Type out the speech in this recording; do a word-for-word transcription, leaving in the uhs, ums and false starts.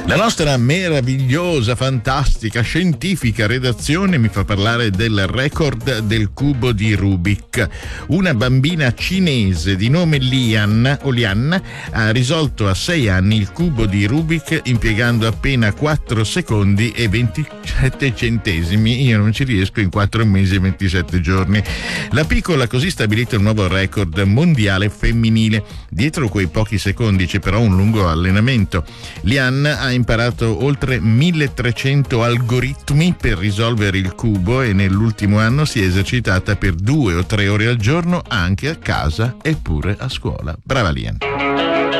La nostra meravigliosa, fantastica, scientifica redazione mi fa parlare del record del cubo di Rubik. Una bambina cinese di nome Lian, o Lian ha risolto a sei anni il cubo di Rubik impiegando appena quattro secondi e ventisette centesimi. Io non ci riesco in quattro mesi e ventisette giorni. La piccola ha così stabilito il nuovo record mondiale femminile. Dietro quei pochi secondi c'è però un lungo allenamento. Lian ha imparato oltre milletrecento algoritmi per risolvere il cubo e nell'ultimo anno si è esercitata per due o tre ore al giorno anche a casa e pure a scuola. Brava Lian.